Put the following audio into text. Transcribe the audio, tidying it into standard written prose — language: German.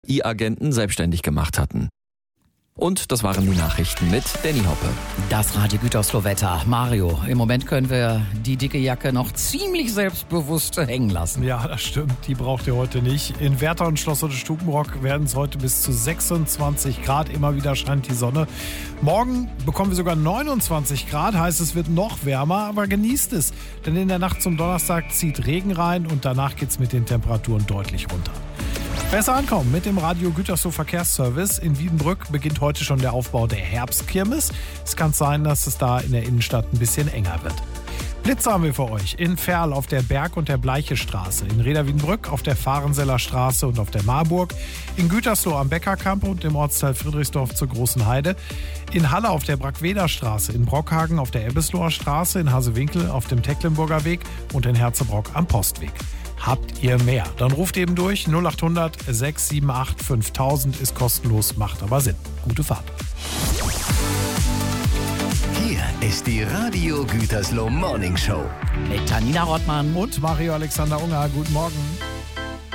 E-Agenten selbstständig gemacht hatten. Und das waren die Nachrichten mit Danny Hoppe. Das Radio Gütersloh-Wetter. Mario, im Moment können wir die dicke Jacke noch ziemlich selbstbewusst hängen lassen. Ja, das stimmt. Die braucht ihr heute nicht. In Werther und Schloss Stubenbrock werden es heute bis zu 26 Grad. Immer wieder scheint die Sonne. Morgen bekommen wir sogar 29 Grad. Heißt, es wird noch wärmer, aber genießt es. Denn in der Nacht zum Donnerstag zieht Regen rein und danach geht es mit den Temperaturen deutlich runter. Besser ankommen mit dem Radio Gütersloh Verkehrsservice. In Wiedenbrück beginnt heute schon der Aufbau der Herbstkirmes. Es kann sein, dass es da in der Innenstadt ein bisschen enger wird. Blitze haben wir für euch. In Verl auf der Berg- und der Bleichestraße. In Reda-Wiedenbrück auf der Fahrenseller Straße und auf der Marburg. In Gütersloh am Beckerkamp und im Ortsteil Friedrichsdorf zur Großen Heide. In Halle auf der Brackweder Straße. In Brockhagen auf der Ebbesloher Straße. In Hasewinkel auf dem Tecklenburger Weg und in Herzebrock am Postweg. Habt ihr mehr? Dann ruft eben durch 0800 678 5000, ist kostenlos, macht aber Sinn. Gute Fahrt. Hier ist die Radio Gütersloh Morning Show. Mit Tanina Rottmann Und Mario Alexander Unger, guten Morgen.